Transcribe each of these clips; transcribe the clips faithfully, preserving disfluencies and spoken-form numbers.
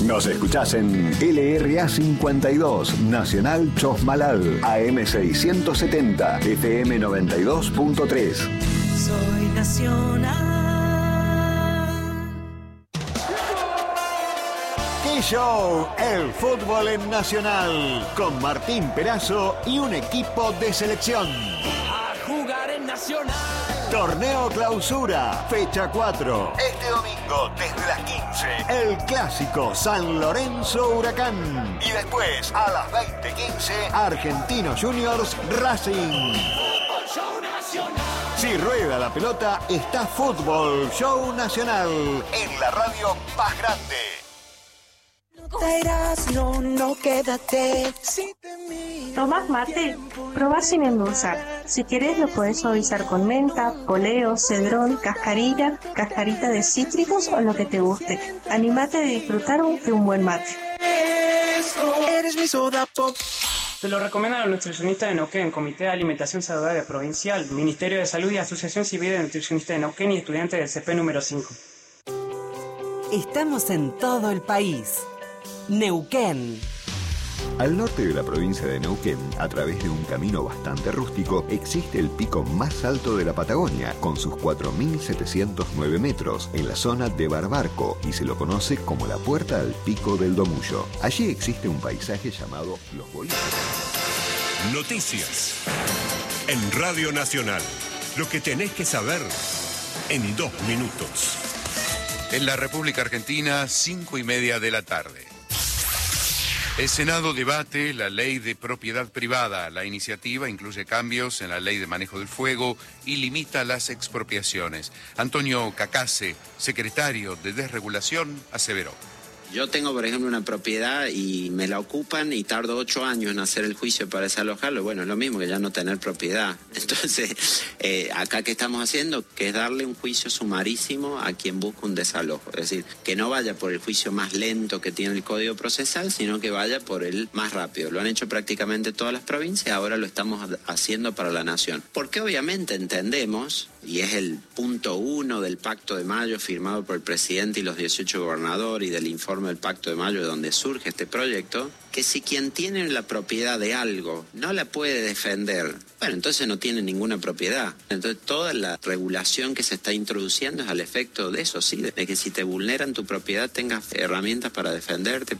Nos escuchás en L R A cincuenta y dos, Nacional Chosmalal, A M seiscientos setenta, F M noventa y dos punto tres. Soy Nacional. ¡Qué show! El fútbol en Nacional, con Martín Perazo y un equipo de selección. A jugar en Nacional. Torneo Clausura, fecha cuatro. Este domingo, desde las quince, el clásico San Lorenzo Huracán. Y después, a las veinte quince, Argentinos Juniors Racing. Fútbol Show Nacional. Si rueda la pelota, está Fútbol Show Nacional en la radio más grande. No te irás, no, no, quédate. ¿Tomás mate? Probá sin endulzar. Si querés lo podés suavizar con menta, poleo, cedrón, cascarilla, cascarita de cítricos o lo que te guste. Animate a disfrutar de un buen mate. Eres mi soda pop. Se lo recomiendan a los nutricionistas de Neuquén, Comité de Alimentación Saludable Provincial, Ministerio de Salud y Asociación Civil de Nutricionistas de Neuquén y estudiantes del C P número cinco. Estamos en todo el país. Neuquén. Al norte de la provincia de Neuquén, a través de un camino bastante rústico, existe el pico más alto de la Patagonia, con sus cuatro mil setecientos nueve metros, en la zona de Barbarco, y se lo conoce como la Puerta al Pico del Domullo. Allí existe un paisaje llamado Los Boliches. Noticias en Radio Nacional. Lo que tenés que saber en dos minutos. En la República Argentina, cinco y media de la tarde. El Senado debate la ley de propiedad privada. La iniciativa incluye cambios en la ley de manejo del fuego y limita las expropiaciones. Antonio Cacase, secretario de Desregulación, aseveró. Yo tengo, por ejemplo, una propiedad y me la ocupan y tardo ocho años en hacer el juicio para desalojarlo. Bueno, es lo mismo que ya no tener propiedad. Entonces, eh, acá ¿qué estamos haciendo? Que es darle un juicio sumarísimo a quien busca un desalojo. Es decir, que no vaya por el juicio más lento que tiene el Código Procesal, sino que vaya por el más rápido. Lo han hecho prácticamente todas las provincias, ahora lo estamos haciendo para la Nación. Porque obviamente entendemos, y es el punto uno del Pacto de Mayo firmado por el presidente y los dieciocho gobernadores y del informe del Pacto de Mayo de donde surge este proyecto, que si quien tiene la propiedad de algo no la puede defender, bueno, entonces no tiene ninguna propiedad. Entonces toda la regulación que se está introduciendo es al efecto de eso, sí, de que si te vulneran tu propiedad tengas herramientas para defenderte.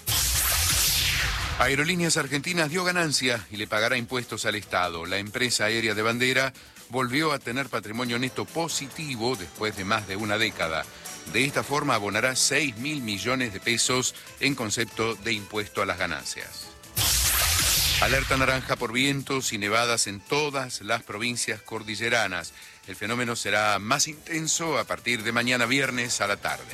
Aerolíneas Argentinas dio ganancia y le pagará impuestos al Estado. La empresa aérea de bandera volvió a tener patrimonio neto positivo después de más de una década. De esta forma abonará seis mil millones de pesos en concepto de impuesto a las ganancias. Alerta naranja por vientos y nevadas en todas las provincias cordilleranas. El fenómeno será más intenso a partir de mañana viernes a la tarde.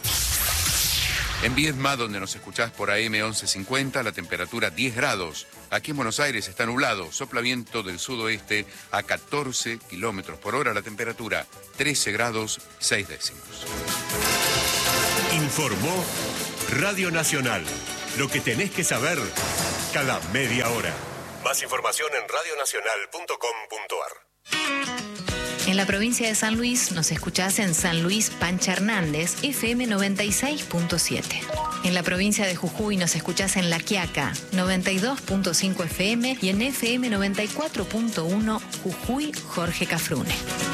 En Viedma, donde nos escuchás por A M once cincuenta, la temperatura diez grados. Aquí en Buenos Aires está nublado, sopla viento del sudoeste a catorce kilómetros por hora, la temperatura trece grados seis décimos. Informó Radio Nacional. Lo que tenés que saber cada media hora. Más información en radio nacional punto com punto a r. En la provincia de San Luis nos escuchás en San Luis Pancha Hernández, F M noventa y seis punto siete. En la provincia de Jujuy nos escuchás en La Quiaca, noventa y dos punto cinco F M y en F M noventa y cuatro punto uno Jujuy Jorge Cafrune.